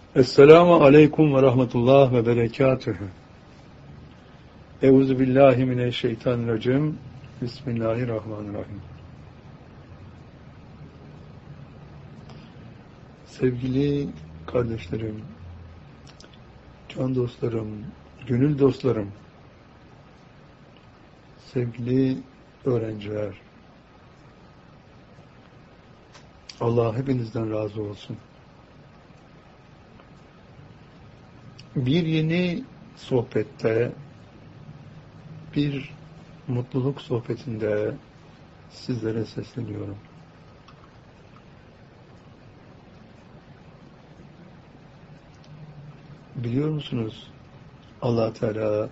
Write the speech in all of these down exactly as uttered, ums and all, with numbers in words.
Esselamu aleyküm ve rahmetullah ve berekatühü. Euzu billahi mineşşeytanirracim. Bismillahirrahmanirrahim. Sevgili kardeşlerim, can dostlarım, gönül dostlarım, sevgili öğrenciler, Allah hepinizden razı olsun. Bir yeni sohbette, bir mutluluk sohbetinde sizlere sesleniyorum. Biliyor musunuz? Allah Teala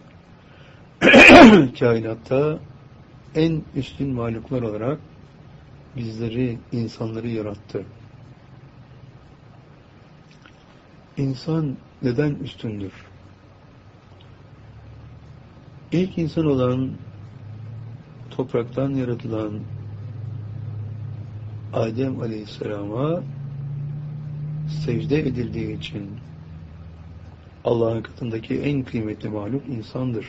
kainatta en üstün mahluklar olarak bizleri, insanları yarattı. İnsan neden üstündür? İlk insan olan, topraktan yaratılan Adem Aleyhisselam'a secde edildiği için Allah'ın katındaki en kıymetli mahluk insandır.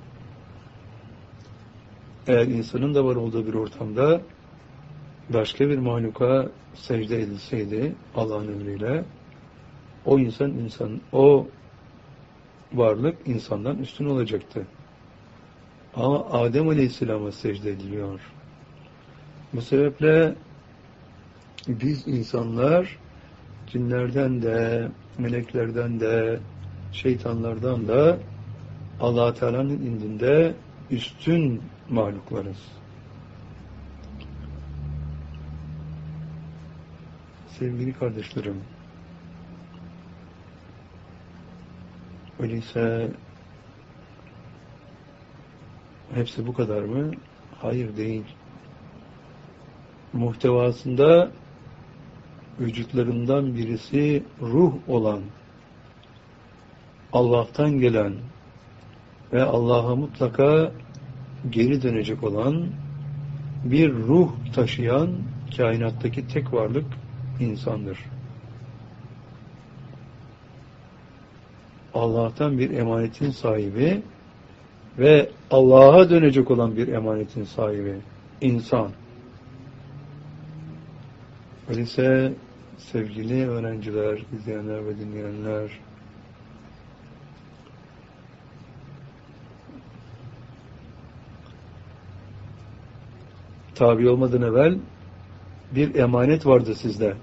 Eğer insanın da var olduğu bir ortamda başka bir mahluka secde edilseydi Allah'ın emriyle, o insan insan o varlık insandan üstün olacaktı. Ama Adem Aleyhisselam'a secde ediliyor. Bu sebeple biz insanlar cinlerden de, meleklerden de, şeytanlardan da Allah Teala'nın indinde üstün mahluklarız. Sevgili kardeşlerim, öyleyse hepsi bu kadar mı? Hayır, değil. Muhtevasında vücutlarından birisi ruh olan, Allah'tan gelen ve Allah'a mutlaka geri dönecek olan bir ruh taşıyan kainattaki tek varlık insandır. Allah'tan bir emanetin sahibi ve Allah'a dönecek olan bir emanetin sahibi insan. Öyleyse sevgili öğrenciler, izleyenler ve dinleyenler, tabi olmadan evvel bir emanet vardı sizde.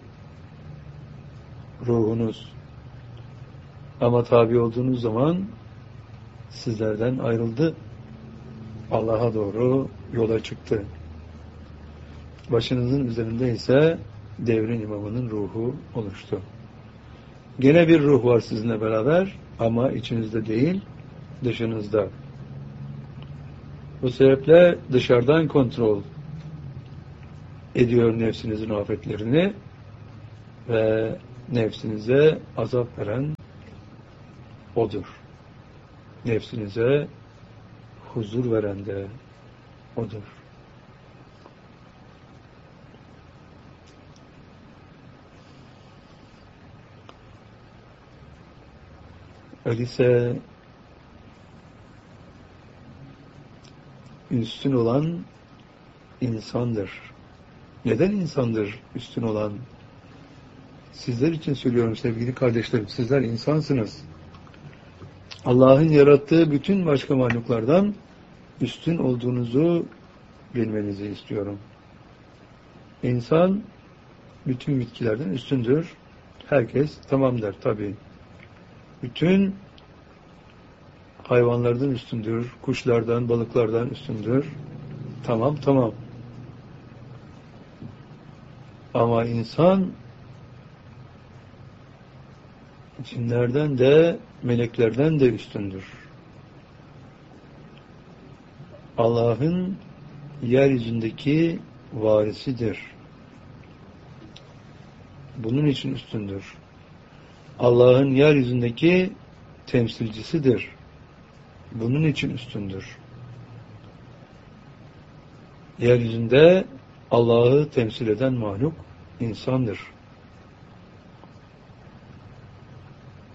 Ruhunuz. Ama tabi olduğunuz zaman sizlerden ayrıldı. Allah'a doğru yola çıktı. Başınızın üzerinde ise devrin imamının ruhu oluştu. Gene bir ruh var sizinle beraber ama içinizde değil, dışınızda. Bu sebeple dışarıdan kontrol ediyor nefsinizin afetlerini ve nefsinize azap veren odur. Nefsinize huzur veren de odur. Öyleyse üstün olan insandır. Neden insandır üstün olan? Sizler için söylüyorum sevgili kardeşlerim. Sizler insansınız. Allah'ın yarattığı bütün başka mahluklardan üstün olduğunuzu bilmenizi istiyorum. İnsan bütün bitkilerden üstündür. Herkes tamam der tabii. Bütün hayvanlardan üstündür, kuşlardan, balıklardan üstündür. Tamam, tamam. Ama insan cinlerden de, meleklerden de üstündür. Allah'ın yeryüzündeki varisidir. Bunun için üstündür. Allah'ın yeryüzündeki temsilcisidir. Bunun için üstündür. Yeryüzünde Allah'ı temsil eden mahluk insandır.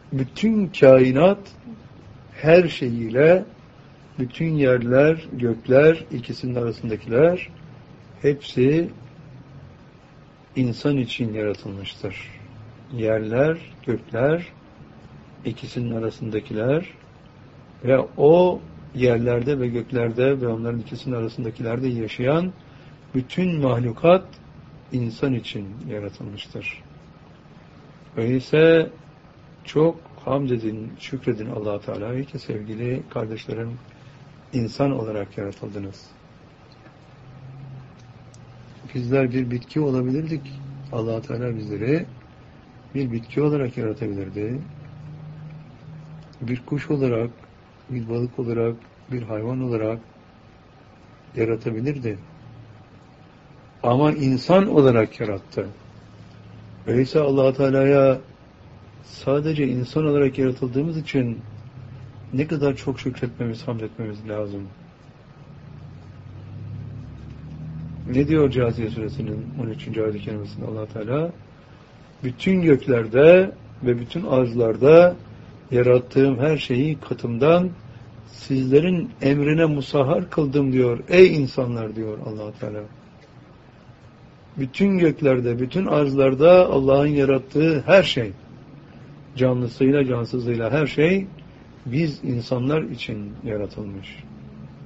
bütün kainat her şeyiyle, bütün yerler, gökler, ikisinin arasındakiler hepsi insan için yaratılmıştır. Yerler, gökler, ikisinin arasındakiler ve o yerlerde ve göklerde ve onların ikisinin arasındakilerde yaşayan bütün mahlukat insan için yaratılmıştır. Öyleyse çok hamd edin, şükredin Allah-u Teala'yı ki sevgili kardeşlerim, insan olarak yaratıldınız. Bizler bir bitki olabilirdik. Allah-u Teala bizleri bir bitki olarak yaratabilirdi. Bir kuş olarak, bir balık olarak, bir hayvan olarak yaratabilirdi. Ama insan olarak yarattı. Öyleyse Allah-u Teala'ya sadece insan olarak yaratıldığımız için ne kadar çok şükretmemiz, hamd etmemiz lazım. Ne diyor Câsiye Suresinin on üçüncü ayet-i kerimesinde Allah-u Teala? Bütün göklerde ve bütün arzlarda yarattığım her şeyi katımdan sizlerin emrine musahhar kıldım diyor. Ey insanlar diyor Allah-u Teala. Bütün göklerde, bütün arzlarda Allah'ın yarattığı her şey, canlısıyla cansızıyla her şey biz insanlar için yaratılmış.